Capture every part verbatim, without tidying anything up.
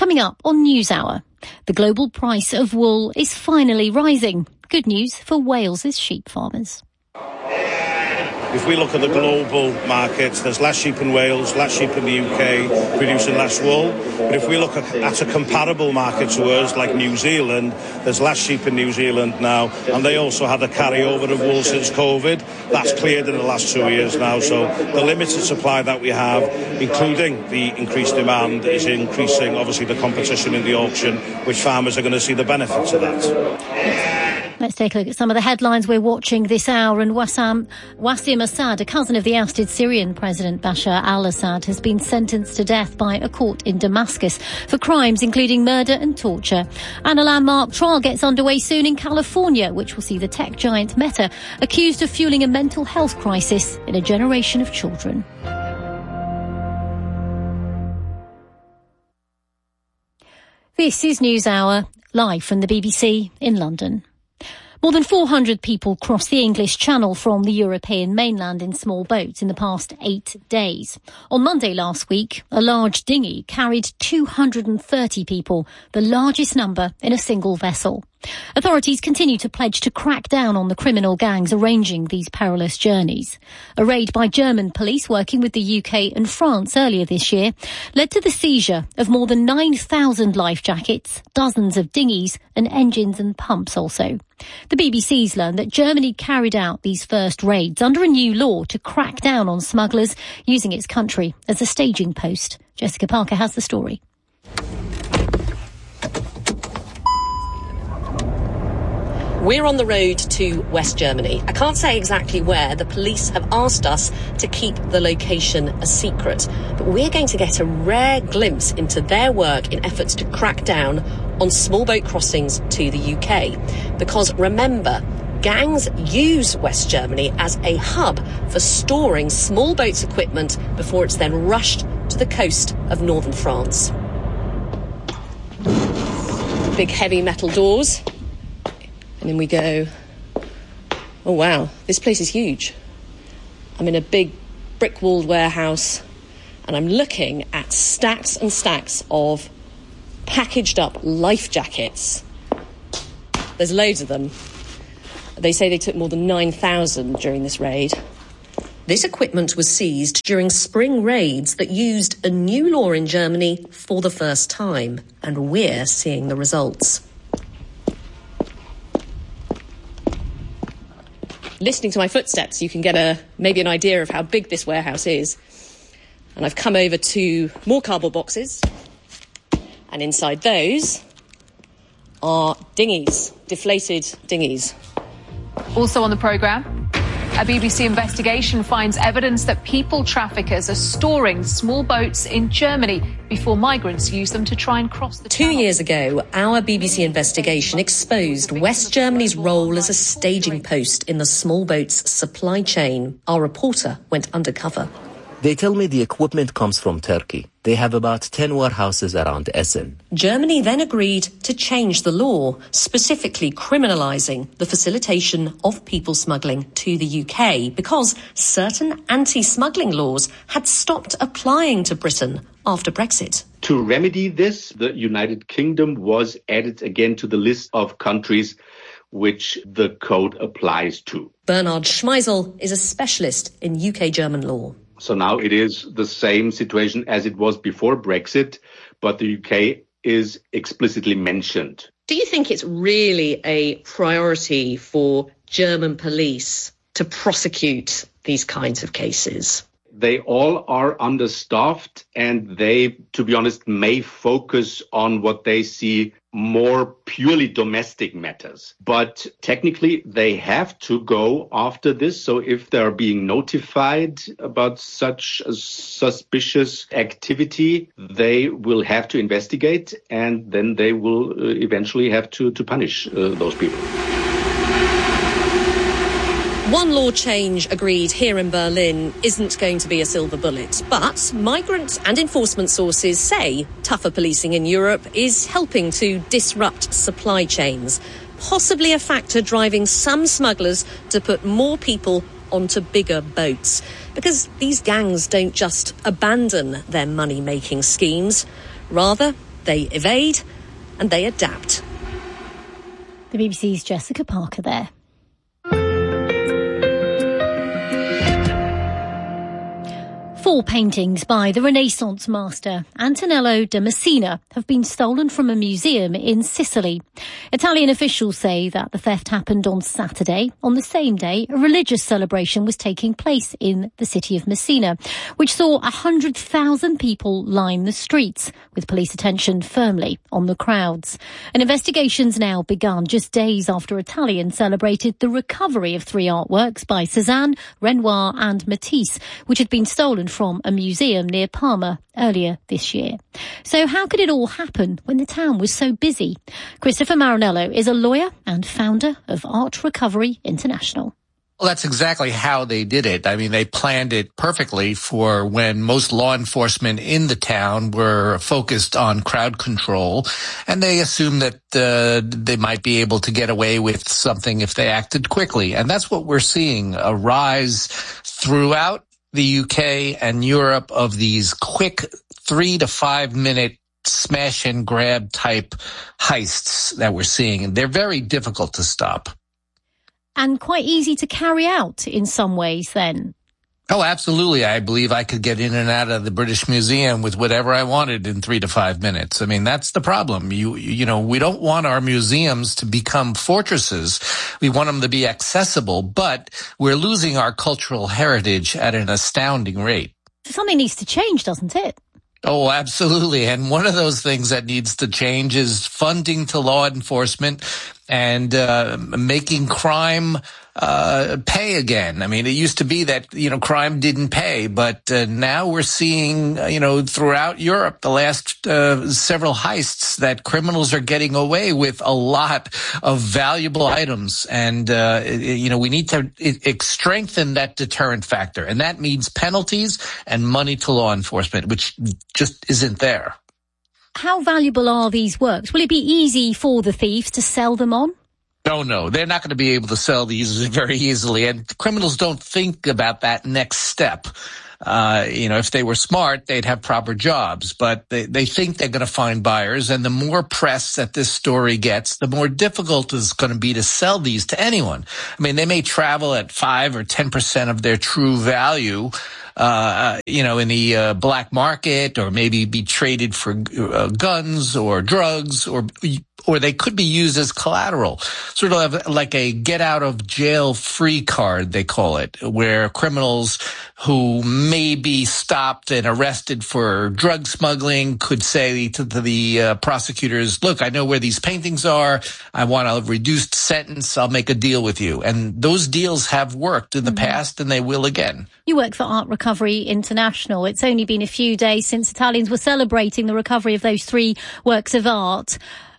Coming up on NewsHour, the global price of wool is finally rising. Good news for Wales's sheep farmers. If we look at the global markets, there's less sheep in Wales, less sheep in the U K, producing less wool. But if we look at, at a comparable market to us, like New Zealand, there's less sheep in New Zealand now, and they also had a carryover of wool since COVID. That's cleared in the last two years now, so the limited supply that we have, including the increased demand, is increasing, obviously, the competition in the auction, which farmers are going to see the benefits of that. Let's take a look at some of the headlines we're watching this hour. And Wassam, Wassim Assad, a cousin of the ousted Syrian President Bashar al-Assad, has been sentenced to death by a court in Damascus for crimes including murder and torture. And a landmark trial gets underway soon in California, which will see the tech giant Meta accused of fueling a mental health crisis in a generation of children. This is NewsHour, live from the B B C in London. More than four hundred people crossed the English Channel from the European mainland in small boats in the past eight days. On Monday last week, a large dinghy carried two hundred thirty people, the largest number in a single vessel. Authorities continue to pledge to crack down on the criminal gangs arranging these perilous journeys. A raid by German police working with the U K and France earlier this year led to the seizure of more than nine thousand life jackets, dozens of dinghies and engines and pumps also. The B B C's learned that Germany carried out these first raids under a new law to crack down on smugglers, using its country as a staging post. Jessica Parker has the story. We're on the road to West Germany. I can't say exactly where. The police have asked us to keep the location a secret. But we're going to get a rare glimpse into their work in efforts to crack down on small boat crossings to the U K. Because remember, gangs use West Germany as a hub for storing small boats' equipment before it's then rushed to the coast of northern France. Big heavy metal doors. And in we go. Oh, wow. This place is huge. I'm in a big brick-walled warehouse, and I'm looking at stacks and stacks of packaged-up life jackets. There's loads of them. They say they took more than nine thousand during this raid. This equipment was seized during spring raids that used a new law in Germany for the first time, and we're seeing the results. Listening to my footsteps, you can get a maybe an idea of how big this warehouse is. And I've come over to more cardboard boxes. And inside those are dinghies, deflated dinghies. Also on the programme, a B B C investigation finds evidence that people traffickers are storing small boats in Germany before migrants use them to try and cross the Two channel. years ago, our B B C investigation exposed West Germany's role as a staging post in the small boats supply chain. Our reporter went undercover. They tell me the equipment comes from Turkey. They have about ten warehouses around Essen. Germany then agreed to change the law, specifically criminalising the facilitation of people smuggling to the U K because certain anti-smuggling laws had stopped applying to Britain after Brexit. To remedy this, the United Kingdom was added again to the list of countries which the code applies to. Bernard Schmeisel is a specialist in U K-German law. So now it is the same situation as it was before Brexit, but the U K is explicitly mentioned. Do you think it's really a priority for German police to prosecute these kinds of cases? They all are understaffed and they, to be honest, may focus on what they see more purely domestic matters. But technically, they have to go after this. So if they're being notified about such a suspicious activity, they will have to investigate and then they will uh, eventually have to, to punish uh, those people. One law change agreed here in Berlin isn't going to be a silver bullet, but migrant and enforcement sources say tougher policing in Europe is helping to disrupt supply chains, possibly a factor driving some smugglers to put more people onto bigger boats. Because these gangs don't just abandon their money-making schemes, rather they evade, and they adapt. The B B C's Jessica Parker there. Four paintings by the Renaissance master Antonello da Messina have been stolen from a museum in Sicily. Italian officials say that the theft happened on Saturday. On the same day, a religious celebration was taking place in the city of Messina, which saw one hundred thousand people line the streets, with police attention firmly on the crowds. An investigation's now begun just days after Italians celebrated the recovery of three artworks by Cézanne, Renoir and Matisse, which had been stolen from a museum near Parma earlier this year. So how could it all happen when the town was so busy? Christopher Maranello is a lawyer and founder of Art Recovery International. Well, that's exactly how they did it. I mean, they planned it perfectly for when most law enforcement in the town were focused on crowd control, and they assumed that uh, they might be able to get away with something if they acted quickly. And that's what we're seeing, a rise throughout the U K and Europe of these quick three to five minute smash and grab type heists that we're seeing. And they're very difficult to stop. And quite easy to carry out in some ways then. Oh, absolutely. I believe I could get in and out of the British Museum with whatever I wanted in three to five minutes. I mean, that's the problem. You, you know, we don't want our museums to become fortresses. We want them to be accessible, but we're losing our cultural heritage at an astounding rate. Something needs to change, doesn't it? Oh, absolutely. And one of those things that needs to change is funding to law enforcement and uh making crime uh pay again. I mean, it used to be that, you know, crime didn't pay, but uh, now we're seeing, uh, you know, throughout Europe, the last uh, several heists, that criminals are getting away with a lot of valuable items. And, uh you know, we need to it, it strengthen that deterrent factor. And that means penalties and money to law enforcement, which just isn't there. How valuable are these works? Will it be easy for the thieves to sell them on? No, no, they're not going to be able to sell these very easily. And criminals don't think about that next step. Uh, you know, if they were smart, they'd have proper jobs, but they, they think they're going to find buyers. And the more press that this story gets, the more difficult it's going to be to sell these to anyone. I mean, they may travel at five or ten percent of their true value, uh, you know, in the uh, black market, or maybe be traded for uh, guns or drugs, or or they could be used as collateral, sort of like a get-out-of-jail-free card, they call it, where criminals who may be stopped and arrested for drug smuggling could say to the uh, prosecutors, look, I know where these paintings are. I want a reduced sentence. I'll make a deal with you. And those deals have worked in the mm-hmm. past, and they will again. You work for Art Recovery International. It's only been a few days since Italians were celebrating the recovery of those three works of art.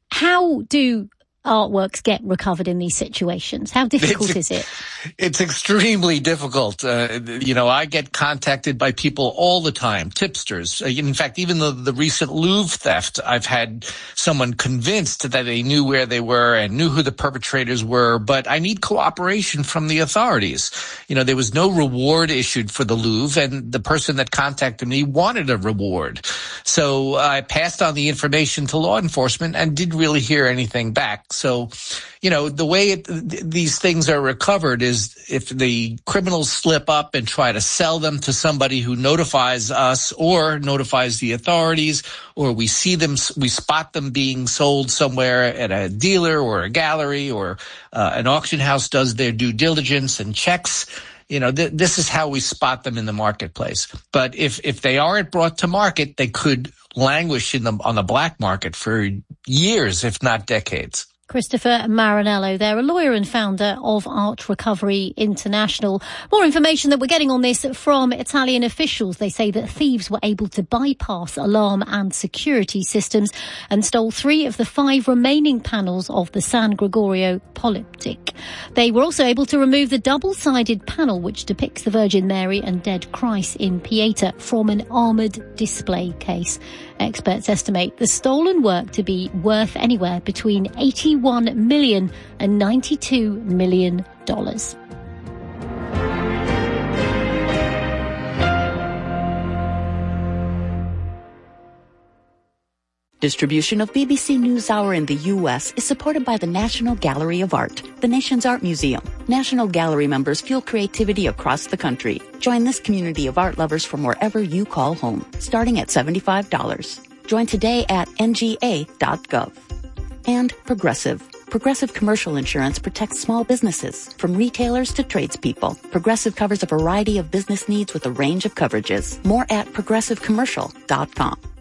How do artworks get recovered in these situations? How difficult it's, is it? It's extremely difficult. Uh, you know, I get contacted by people all the time, tipsters. Uh, in fact, even the, the recent Louvre theft, I've had someone convinced that they knew where they were and knew who the perpetrators were, but I need cooperation from the authorities. You know, there was no reward issued for the Louvre, and the person that contacted me wanted a reward. So I passed on the information to law enforcement and didn't really hear anything back. So, you know, the way it, th- these things are recovered is if the criminals slip up and try to sell them to somebody who notifies us or notifies the authorities, or we see them, we spot them being sold somewhere at a dealer or a gallery, or uh, an auction house does their due diligence and checks. You know, th- this is how we spot them in the marketplace. But if, if they aren't brought to market, they could languish in the, on the black market for years, if not decades. Christopher Maranello there, a lawyer and founder of Art Recovery International. More information that we're getting on this from Italian officials. They say that thieves were able to bypass alarm and security systems and stole three of the five remaining panels of the San Gregorio polyptych. They were also able to remove the double-sided panel which depicts the Virgin Mary and dead Christ in Pieta from an armoured display case. Experts estimate the stolen work to be worth anywhere between eighty-one million dollars and ninety-two million dollars. Distribution of B B C NewsHour in the U S is supported by the National Gallery of Art, the nation's art museum. National Gallery members fuel creativity across the country. Join this community of art lovers from wherever you call home, starting at seventy-five dollars. Join today at N G A dot gov. And Progressive. Progressive Commercial Insurance protects small businesses, from retailers to tradespeople. Progressive covers a variety of business needs with a range of coverages. More at progressive commercial dot com.